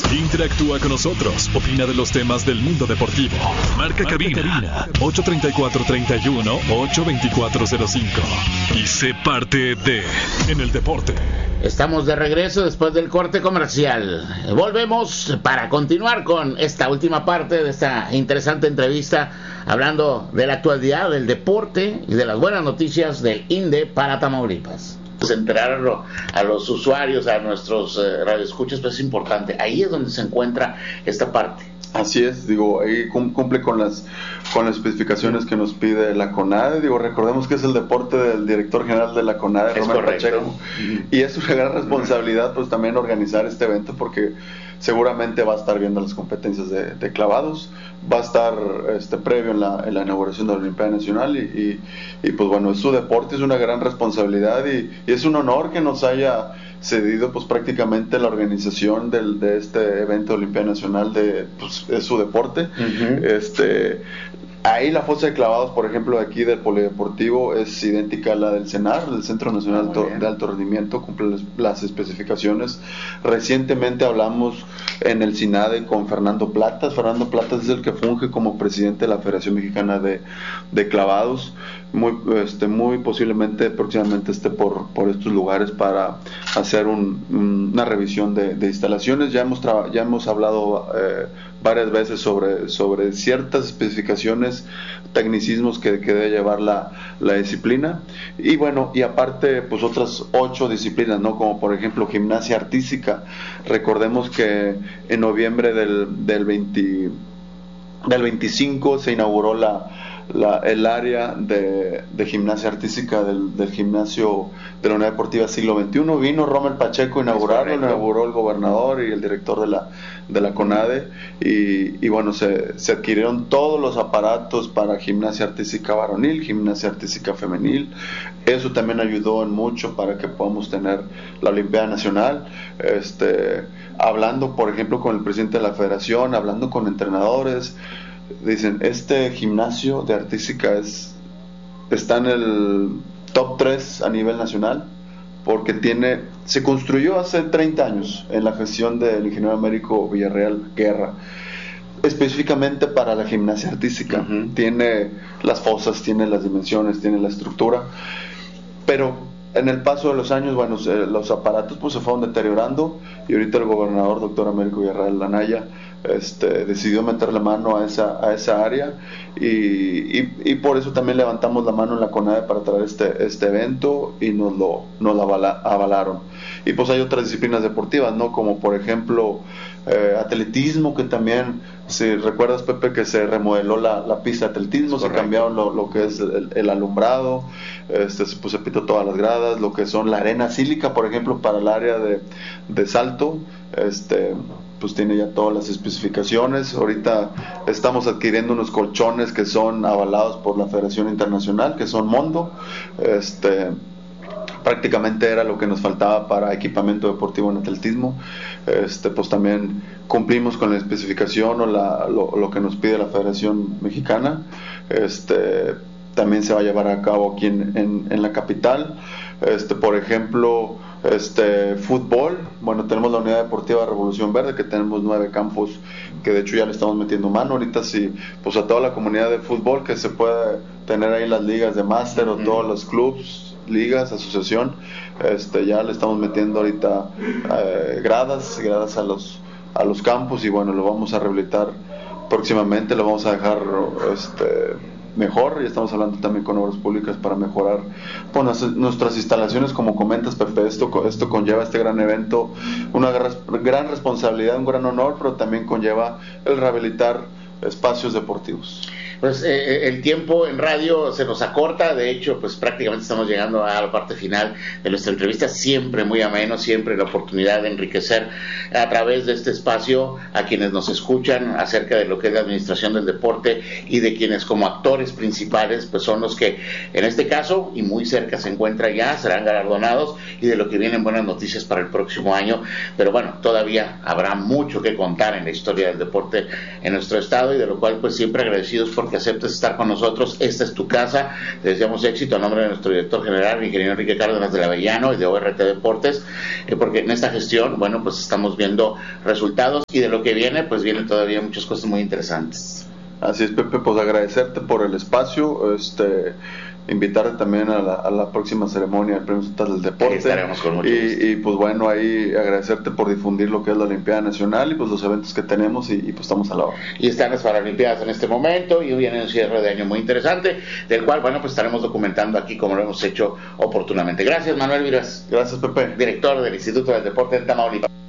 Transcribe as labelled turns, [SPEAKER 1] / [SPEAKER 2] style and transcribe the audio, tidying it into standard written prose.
[SPEAKER 1] Interactúa con nosotros, opina de los temas del mundo deportivo. Marca cabina 834-31-82405 y sé parte de En el Deporte.
[SPEAKER 2] Estamos de regreso después del corte comercial. Volvemos para continuar con esta última parte de esta interesante entrevista, hablando de la actualidad del deporte y de las buenas noticias del INDE para Tamaulipas. Enterarlo a los usuarios, a nuestros radioescuchas, pues es importante. Ahí es donde se encuentra esta parte.
[SPEAKER 3] Así es, digo, ahí cumple con las especificaciones que nos pide la CONADE. Digo, recordemos que es el deporte del director general de la CONADE, Romel Pacheco, y es una gran responsabilidad pues también organizar este evento, porque seguramente va a estar viendo las competencias de clavados, va a estar previo en la inauguración de la Olimpiada Nacional y pues bueno, es su deporte, es una gran responsabilidad y es un honor que nos haya cedido pues prácticamente la organización de este evento de Olimpiada Nacional es su deporte. Ahí la fosa de clavados, por ejemplo, aquí del polideportivo es idéntica a la del CENAR, del Centro Nacional de Alto Rendimiento, cumple las especificaciones. Recientemente hablamos en el CINADE con Fernando Platas. Fernando Platas es el que funge como presidente de la Federación Mexicana de Clavados. Muy posiblemente próximamente esté por estos lugares para hacer una revisión de instalaciones. Ya hemos hablado varias veces sobre ciertas especificaciones, tecnicismos que debe llevar la disciplina, y bueno, y aparte pues otras 8 disciplinas, ¿no? Como por ejemplo gimnasia artística. Recordemos que en noviembre del 25 se inauguró el área de gimnasia artística del gimnasio de la Unidad Deportiva Siglo XXI. Vino Romel Pacheco a inaugurarlo, inauguró el gobernador y el director de la CONADE, y bueno, se adquirieron todos los aparatos para gimnasia artística varonil, gimnasia artística femenil. Eso también ayudó en mucho para que podamos tener la Olimpiada Nacional. Hablando por ejemplo con el presidente de la federación, hablando con entrenadores, dicen, este gimnasio de artística está en el top 3 a nivel nacional, porque se construyó hace 30 años en la gestión del ingeniero Américo Villarreal Guerra, específicamente para la gimnasia artística. Tiene las fosas, tiene las dimensiones, tiene la estructura, pero en el paso de los años, bueno, los aparatos pues se fueron deteriorando, y ahorita el gobernador, doctor Américo Villarreal Anaya, decidió meterle mano a esa área, y por eso también levantamos la mano en la CONADE para traer este evento, y nos lo avalaron. Y pues hay otras disciplinas deportivas, ¿no? Como por ejemplo atletismo, que también, si recuerdas, Pepe, que se remodeló la pista de atletismo, se cambiaron lo que es el alumbrado, se pintó todas las gradas, lo que son la arena sílica, por ejemplo, para el área de salto, pues tiene ya todas las especificaciones. Ahorita estamos adquiriendo unos colchones que son avalados por la Federación Internacional, que son Mondo. Prácticamente era lo que nos faltaba para equipamiento deportivo en atletismo. Pues también cumplimos con la especificación o lo que nos pide la Federación Mexicana. También se va a llevar a cabo aquí en la capital. Por ejemplo, fútbol, bueno, tenemos la Unidad Deportiva Revolución Verde, que tenemos 9 campos, que de hecho ya le estamos metiendo mano. Ahorita sí, pues a toda la comunidad de fútbol, que se puede tener ahí las ligas de máster, o todos los clubs, ligas, asociación, ya le estamos metiendo ahorita gradas a los campos, y bueno, lo vamos a rehabilitar próximamente, lo vamos a dejar mejor, y estamos hablando también con Obras Públicas para mejorar nuestras instalaciones. Como comentas, Pepe, esto conlleva este gran evento, una gran responsabilidad, un gran honor, pero también conlleva el rehabilitar espacios deportivos.
[SPEAKER 2] Pues el tiempo en radio se nos acorta. De hecho, pues prácticamente estamos llegando a la parte final de nuestra entrevista. Siempre muy ameno, siempre la oportunidad de enriquecer a través de este espacio a quienes nos escuchan acerca de lo que es la administración del deporte, y de quienes como actores principales pues son los que en este caso y muy cerca se encuentran, ya serán galardonados, y de lo que vienen buenas noticias para el próximo año. Pero bueno, todavía habrá mucho que contar en la historia del deporte en nuestro estado, y de lo cual pues siempre agradecidos por porque aceptes estar con nosotros. Esta es tu casa. Te deseamos éxito a nombre de nuestro director general, el ingeniero Enrique Cárdenas del Avellano y de ORT Deportes, porque en esta gestión, bueno, pues estamos viendo resultados y de lo que viene, pues vienen todavía muchas cosas muy interesantes.
[SPEAKER 3] Así es, Pepe, pues agradecerte por el espacio, invitarte también a la próxima ceremonia del Premio Estatal del Deporte.
[SPEAKER 2] Ahí estaremos con mucho gusto.
[SPEAKER 3] Y pues bueno, ahí agradecerte por difundir lo que es la Olimpiada Nacional y pues los eventos que tenemos y pues estamos a la hora.
[SPEAKER 2] Y están las Paralimpiadas en este momento y viene un cierre de año muy interesante, del cual, bueno, pues estaremos documentando aquí como lo hemos hecho oportunamente. Gracias, Manuel Viras.
[SPEAKER 3] Gracias, Pepe.
[SPEAKER 2] Director del Instituto del Deporte en Tamaulipas.